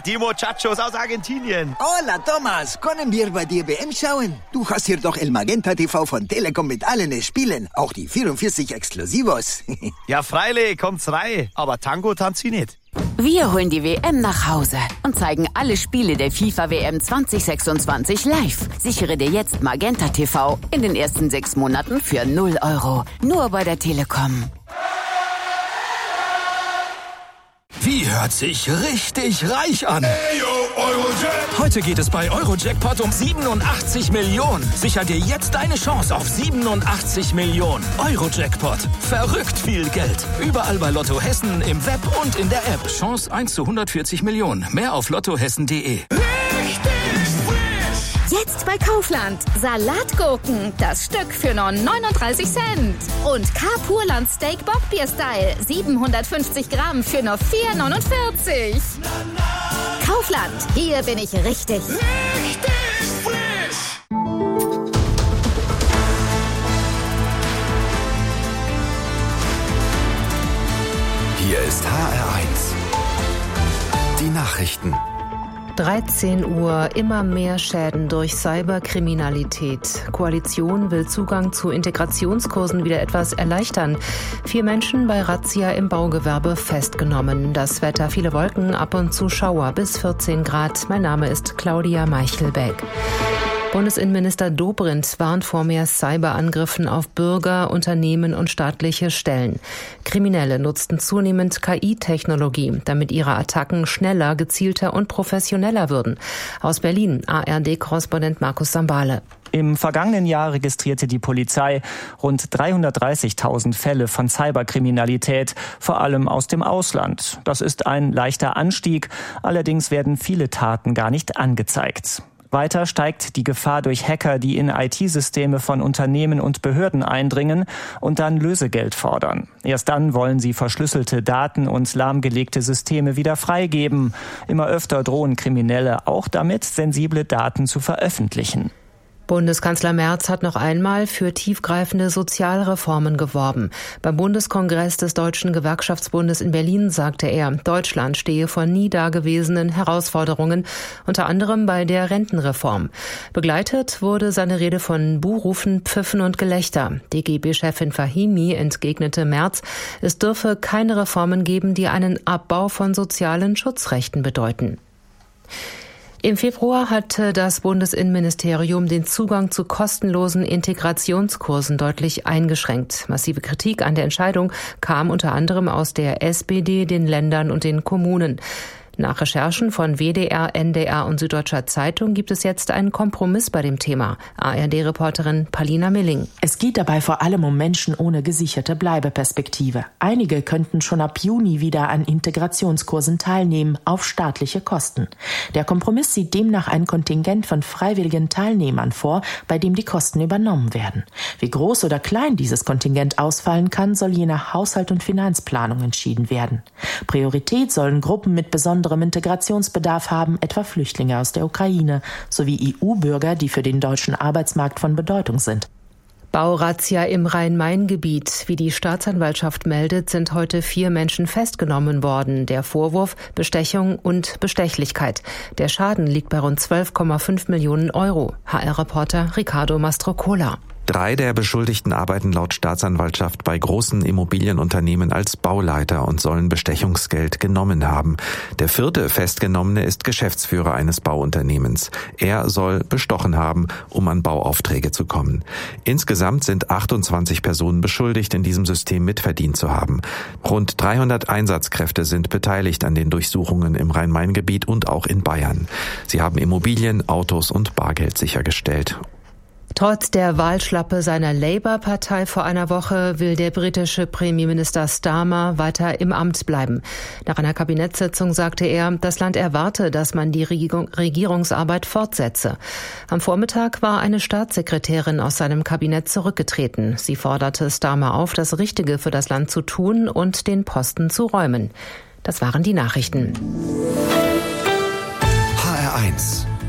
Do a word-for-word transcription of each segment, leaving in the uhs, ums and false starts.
die Muchachos aus Argentinien. Hola, Thomas. Können wir bei dir W M schauen? Du hast hier doch El Magenta T V von Telekom mit allen Spielen. Auch die vierundvierzig Exklusivos. Ja, freilich, kommt's rein. Aber Tango tanzt sie nicht. Wir holen die W M nach Hause und zeigen alle Spiele der FIFA W M zwanzig sechsundzwanzig live. Sichere dir jetzt Magenta T V in den ersten sechs Monaten für null Euro. Nur bei der Telekom. Wie hört sich richtig reich an? Hey, yo, Eurojackpot. Heute geht es bei Eurojackpot um siebenundachtzig Millionen. Sicher dir jetzt deine Chance auf siebenundachtzig Millionen. Eurojackpot. Verrückt viel Geld. Überall bei Lotto Hessen, im Web und in der App. Chance eins zu hundertvierzig Millionen. Mehr auf lottohessen punkt de. Jetzt bei Kaufland. Salatgurken. Das Stück für nur neununddreißig Cent. Und K-Purland Steak Bockbier Style. siebenhundertfünfzig Gramm für nur vier neunundvierzig. Kaufland. Hier bin ich richtig. Richtig frisch. Hier ist H R eins. Die Nachrichten. dreizehn Uhr, immer mehr Schäden durch Cyberkriminalität. Koalition will Zugang zu Integrationskursen wieder etwas erleichtern. Vier Menschen bei Razzia im Baugewerbe festgenommen. Das Wetter, viele Wolken, ab und zu Schauer bis vierzehn Grad. Mein Name ist Claudia Meichelbeck. Bundesinnenminister Dobrindt warnt vor mehr Cyberangriffen auf Bürger, Unternehmen und staatliche Stellen. Kriminelle nutzten zunehmend K I-Technologie, damit ihre Attacken schneller, gezielter und professioneller würden. Aus Berlin, A R D-Korrespondent Markus Sambale. Im vergangenen Jahr registrierte die Polizei rund dreihundertdreißigtausend Fälle von Cyberkriminalität, vor allem aus dem Ausland. Das ist ein leichter Anstieg, allerdings werden viele Taten gar nicht angezeigt. Weiter steigt die Gefahr durch Hacker, die in I T-Systeme von Unternehmen und Behörden eindringen und dann Lösegeld fordern. Erst dann wollen sie verschlüsselte Daten und lahmgelegte Systeme wieder freigeben. Immer öfter drohen Kriminelle auch damit, sensible Daten zu veröffentlichen. Bundeskanzler Merz hat noch einmal für tiefgreifende Sozialreformen geworben. Beim Bundeskongress des Deutschen Gewerkschaftsbundes in Berlin sagte er, Deutschland stehe vor nie dagewesenen Herausforderungen, unter anderem bei der Rentenreform. Begleitet wurde seine Rede von Buhrufen, Pfiffen und Gelächter. D G B-Chefin Fahimi entgegnete Merz, es dürfe keine Reformen geben, die einen Abbau von sozialen Schutzrechten bedeuten. Im Februar hatte das Bundesinnenministerium den Zugang zu kostenlosen Integrationskursen deutlich eingeschränkt. Massive Kritik an der Entscheidung kam unter anderem aus der S P D, den Ländern und den Kommunen. Nach Recherchen von W D R, N D R und Süddeutscher Zeitung gibt es jetzt einen Kompromiss bei dem Thema. A R D-Reporterin Palina Milling. Es geht dabei vor allem um Menschen ohne gesicherte Bleibeperspektive. Einige könnten schon ab Juni wieder an Integrationskursen teilnehmen, auf staatliche Kosten. Der Kompromiss sieht demnach ein Kontingent von freiwilligen Teilnehmern vor, bei dem die Kosten übernommen werden. Wie groß oder klein dieses Kontingent ausfallen kann, soll je nach Haushalt und Finanzplanung entschieden werden. Priorität sollen Gruppen mit besonderem Integrationsbedarf haben, etwa Flüchtlinge aus der Ukraine, sowie E U-Bürger, die für den deutschen Arbeitsmarkt von Bedeutung sind. Baurazzia im Rhein-Main-Gebiet. Wie die Staatsanwaltschaft meldet, sind heute vier Menschen festgenommen worden. Der Vorwurf Bestechung und Bestechlichkeit. Der Schaden liegt bei rund zwölf Komma fünf Millionen Euro. H R-Reporter Ricardo Mastrocola. Drei der Beschuldigten arbeiten laut Staatsanwaltschaft bei großen Immobilienunternehmen als Bauleiter und sollen Bestechungsgeld genommen haben. Der vierte Festgenommene ist Geschäftsführer eines Bauunternehmens. Er soll bestochen haben, um an Bauaufträge zu kommen. Insgesamt sind achtundzwanzig Personen beschuldigt, in diesem System mitverdient zu haben. Rund dreihundert Einsatzkräfte sind beteiligt an den Durchsuchungen im Rhein-Main-Gebiet und auch in Bayern. Sie haben Immobilien, Autos und Bargeld sichergestellt. Trotz der Wahlschlappe seiner Labour-Partei vor einer Woche will der britische Premierminister Starmer weiter im Amt bleiben. Nach einer Kabinettssitzung sagte er, das Land erwarte, dass man die Regierungsarbeit fortsetze. Am Vormittag war eine Staatssekretärin aus seinem Kabinett zurückgetreten. Sie forderte Starmer auf, das Richtige für das Land zu tun und den Posten zu räumen. Das waren die Nachrichten. H R eins.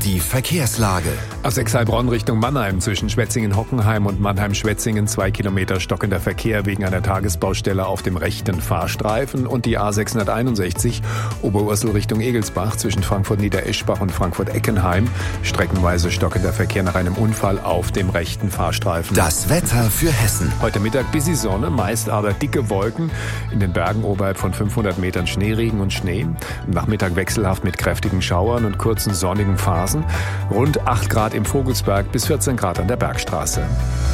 Die Verkehrslage. A sechs Heilbronn Richtung Mannheim zwischen Schwetzingen-Hockenheim und Mannheim-Schwetzingen zwei Kilometer stockender Verkehr wegen einer Tagesbaustelle auf dem rechten Fahrstreifen und die A sechshunderteinundsechzig Oberursel Richtung Egelsbach zwischen Frankfurt-Niedereschbach und Frankfurt-Eckenheim streckenweise stockender Verkehr nach einem Unfall auf dem rechten Fahrstreifen. Das Wetter für Hessen. Heute Mittag busy Sonne, meist aber dicke Wolken. In den Bergen oberhalb von fünfhundert Metern Schneeregen und Schnee. Am Nachmittag wechselhaft mit kräftigen Schauern und kurzen sonnigen Phasen. Rund acht Grad im Vogelsberg bis vierzehn Grad an der Bergstraße.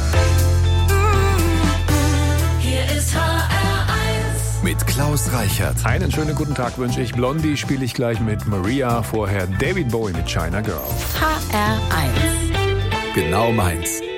Hier ist H R eins. Mit Klaus Reichert. Einen schönen guten Tag wünsche ich. Blondie spiele ich gleich mit Maria. Vorher David Bowie mit China Girl. H R eins. Genau meins.